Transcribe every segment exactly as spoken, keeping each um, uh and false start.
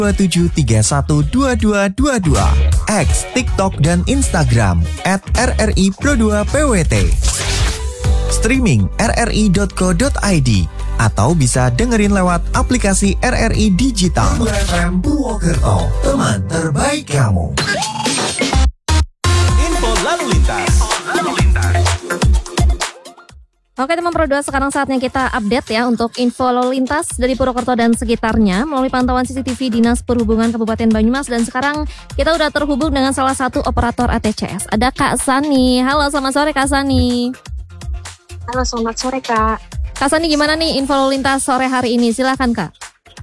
dua tujuh tiga satu dua dua dua dua, X, TikTok, dan Instagram at R R I Pro dua P W T. Streaming r r i dot co dot i d atau bisa dengerin lewat aplikasi R R I Digital. F M Purwokerto, teman terbaik kamu. Info lalu lintas. Lalu lintas. Oke teman Pro dua, sekarang saatnya kita update ya untuk info lalu lintas dari Purwokerto dan sekitarnya melalui pantauan C C T V Dinas Perhubungan Kabupaten Banyumas. Dan sekarang kita udah terhubung dengan salah satu operator A T C S. Ada Kak Sani. Halo, selamat sore Kak Sani. Halo, selamat sore Kak. Kak Sani, gimana nih info lalu lintas sore hari ini? Silakan Kak.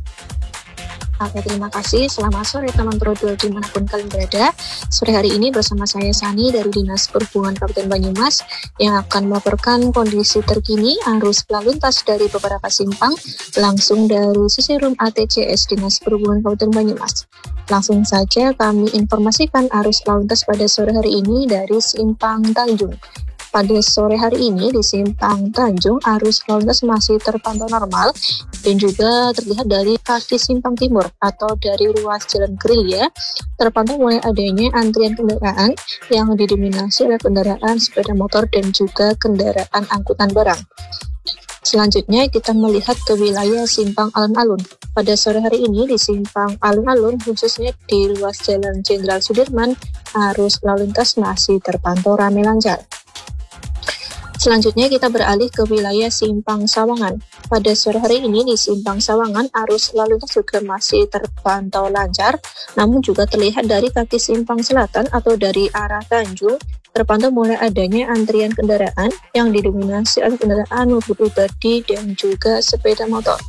Oke, terima kasih. Selamat sore teman Pro dua dimanapun kalian berada. Sore hari ini bersama saya Sani dari Dinas Perhubungan Kabupaten Banyumas yang akan melaporkan kondisi terkini arus lalu lintas dari beberapa simpang langsung dari sisi room A T C S Dinas Perhubungan Kabupaten Banyumas. Langsung saja kami informasikan arus lalu lintas pada sore hari ini dari simpang Tanjung. Pada sore hari ini di simpang Tanjung, arus lalu lintas masih terpantau normal dan juga terlihat dari kaki simpang timur atau dari ruas jalan Gerilya terpantau mulai adanya antrian kendaraan yang didominasi oleh kendaraan sepeda motor dan juga kendaraan angkutan barang. Selanjutnya kita melihat ke wilayah simpang alun-alun. Pada sore hari ini di simpang alun-alun, khususnya di ruas jalan Jenderal Sudirman, arus lalu lintas masih terpantau ramai lancar. Selanjutnya kita beralih ke wilayah Simpang Sawangan. Pada sore hari ini di Simpang Sawangan, arus lalu lintas juga masih terpantau lancar, namun juga terlihat dari kaki Simpang Selatan atau dari arah Tanjung, terpantau mulai adanya antrian kendaraan yang didominasi oleh kendaraan mobil pribadi dan juga sepeda motor.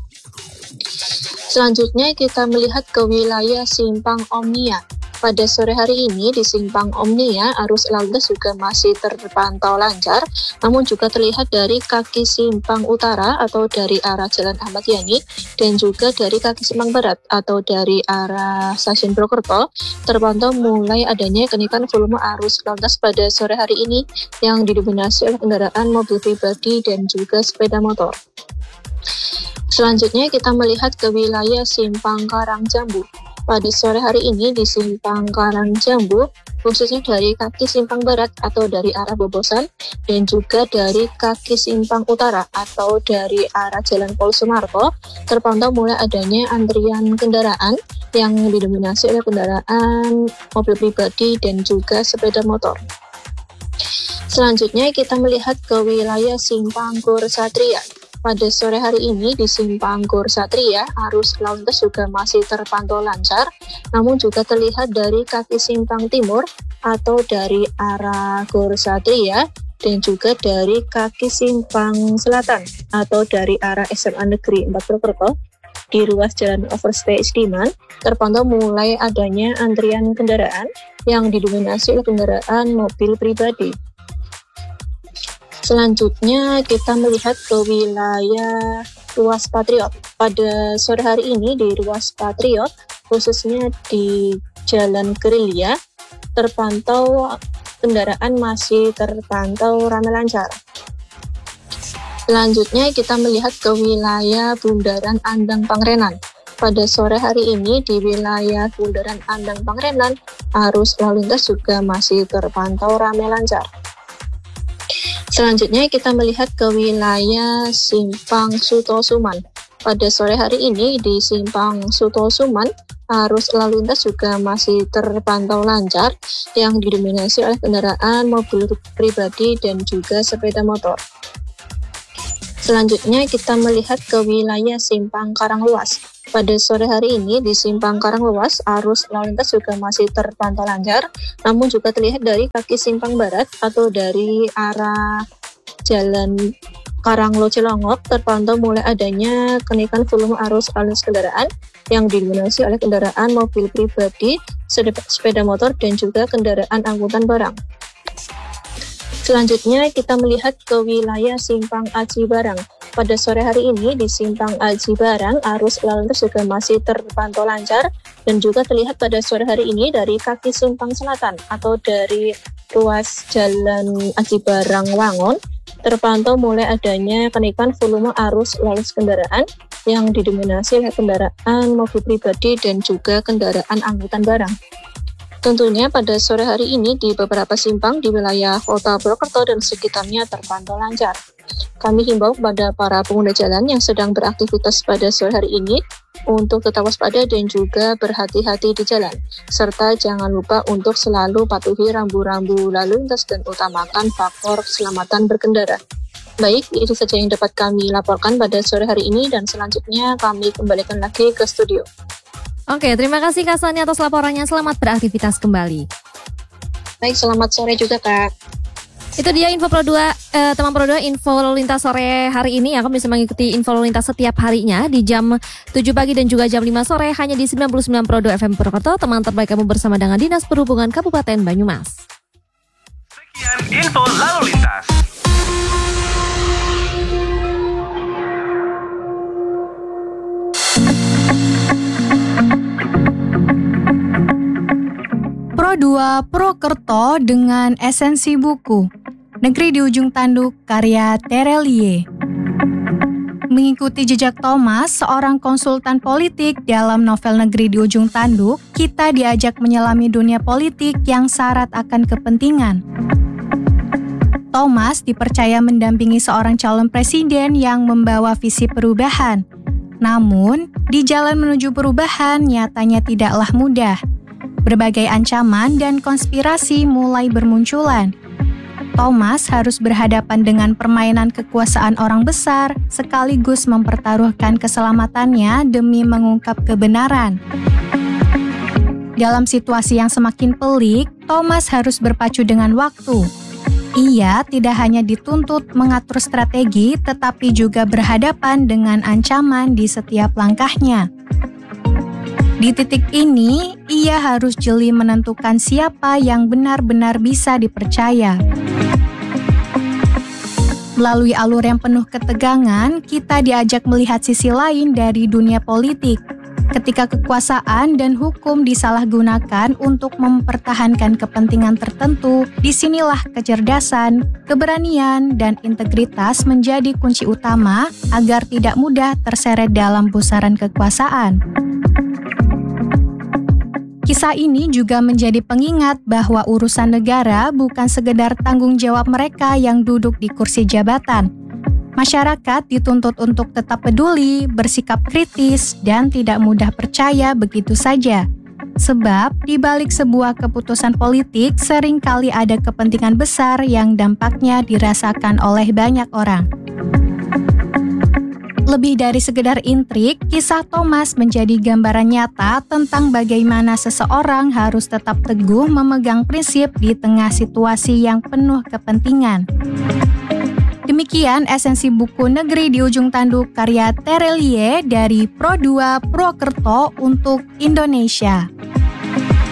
Selanjutnya kita melihat ke wilayah Simpang Omnia. Pada sore hari ini di Simpang Omnia, arus lalu lintas juga masih terpantau lancar, namun juga terlihat dari kaki Simpang Utara atau dari arah Jalan Ahmad Yani dan juga dari kaki Simpang Barat atau dari arah Stasiun Purwokerto, terpantau mulai adanya kenaikan volume arus lalu lintas pada sore hari ini yang didominasi oleh kendaraan mobil pribadi dan juga sepeda motor. Selanjutnya kita melihat ke wilayah Simpang Karangjambu. Pada sore hari ini di Simpang Karangjambu, khususnya dari kaki Simpang Barat atau dari arah Bobosan dan juga dari kaki Simpang Utara atau dari arah Jalan Pol Sumarto, terpantau mulai adanya antrian kendaraan yang didominasi oleh kendaraan mobil pribadi dan juga sepeda motor. Selanjutnya kita melihat ke wilayah Simpang Gor Satria. Pada sore hari ini di Simpang Gor Satria, arus lalu lintas juga masih terpantau lancar, namun juga terlihat dari kaki Simpang Timur atau dari arah Gor Satria dan juga dari kaki Simpang Selatan atau dari arah S M A Negeri empat Purwokerto di ruas Jalan Overstage Diman, terpantau mulai adanya antrian kendaraan yang didominasi oleh kendaraan mobil pribadi. Selanjutnya kita melihat ke wilayah ruas Patriot. Pada sore hari ini di ruas Patriot, khususnya di Jalan Gerilya, terpantau kendaraan masih terpantau ramai lancar. Selanjutnya kita melihat ke wilayah Bundaran Andang Pangrenan. Pada sore hari ini di wilayah Bundaran Andang Pangrenan, arus lalu lintas juga masih terpantau ramai lancar. Selanjutnya kita melihat ke wilayah Simpang Sutosuman. Pada sore hari ini di Simpang Sutosuman, arus lalu lintas juga masih terpantau lancar yang didominasi oleh kendaraan mobil pribadi dan juga sepeda motor. Selanjutnya kita melihat ke wilayah Simpang Karanglewas. Pada sore hari ini di Simpang Karanglewas, arus lalu lintas juga masih terpantau lancar, namun juga terlihat dari kaki Simpang Barat atau dari arah Jalan Karanglo Cilongok, terpantau mulai adanya kenaikan volume arus lalu lintas kendaraan yang didominasi oleh kendaraan mobil pribadi, sepeda motor, dan juga kendaraan angkutan barang. Selanjutnya kita melihat ke wilayah Simpang Aji Barang. Pada sore hari ini di Simpang Aji Barang, arus lalu lintas juga masih terpantau lancar dan juga terlihat pada sore hari ini dari kaki Simpang Selatan atau dari ruas Jalan Aji Barang Wangon terpantau mulai adanya kenaikan volume arus lalu lintas kendaraan yang didominasi oleh kendaraan mobil pribadi dan juga kendaraan angkutan barang. Tentunya pada sore hari ini di beberapa simpang di wilayah Kota Purwokerto dan sekitarnya terpantau lancar. Kami himbau kepada para pengguna jalan yang sedang beraktivitas pada sore hari ini untuk tetap waspada dan juga berhati-hati di jalan, serta jangan lupa untuk selalu patuhi rambu-rambu lalu lintas dan utamakan faktor keselamatan berkendara. Baik, itu saja yang dapat kami laporkan pada sore hari ini dan selanjutnya kami kembalikan lagi ke studio. Oke, terima kasih Kak Sani atas laporannya. Selamat beraktivitas kembali. Baik, selamat sore juga Kak. Itu dia info Pro dua, eh, teman Pro dua, info lalu lintas sore hari ini. Kamu bisa mengikuti info lalu lintas setiap harinya di jam tujuh pagi dan juga jam lima sore hanya di sembilan puluh sembilan Pro dua F M Purwokerto. Teman terbaik kamu bersama dengan Dinas Perhubungan Kabupaten Banyumas. Sekian info lalu lintas. Pro dua Purwokerto dengan esensi buku. Negeri di Ujung Tanduk karya Terelie. Mengikuti jejak Thomas, seorang konsultan politik dalam novel Negeri di Ujung Tanduk, kita diajak menyelami dunia politik yang syarat akan kepentingan. Thomas dipercaya mendampingi seorang calon presiden yang membawa visi perubahan. Namun, di jalan menuju perubahan nyatanya tidaklah mudah. Berbagai ancaman dan konspirasi mulai bermunculan. Thomas harus berhadapan dengan permainan kekuasaan orang besar sekaligus mempertaruhkan keselamatannya demi mengungkap kebenaran. Dalam situasi yang semakin pelik, Thomas harus berpacu dengan waktu. Ia tidak hanya dituntut mengatur strategi, tetapi juga berhadapan dengan ancaman di setiap langkahnya. Di titik ini, ia harus jeli menentukan siapa yang benar-benar bisa dipercaya. Melalui alur yang penuh ketegangan, kita diajak melihat sisi lain dari dunia politik. Ketika kekuasaan dan hukum disalahgunakan untuk mempertahankan kepentingan tertentu, disinilah kecerdasan, keberanian, dan integritas menjadi kunci utama agar tidak mudah terseret dalam pusaran kekuasaan. Kisah ini juga menjadi pengingat bahwa urusan negara bukan sekedar tanggung jawab mereka yang duduk di kursi jabatan. Masyarakat dituntut untuk tetap peduli, bersikap kritis, dan tidak mudah percaya begitu saja. Sebab, di balik sebuah keputusan politik seringkali ada kepentingan besar yang dampaknya dirasakan oleh banyak orang. Lebih dari sekedar intrik, kisah Thomas menjadi gambaran nyata tentang bagaimana seseorang harus tetap teguh memegang prinsip di tengah situasi yang penuh kepentingan. Demikian esensi buku Negeri di Ujung Tanduk karya Terelie dari Pro dua Purwokerto untuk Indonesia.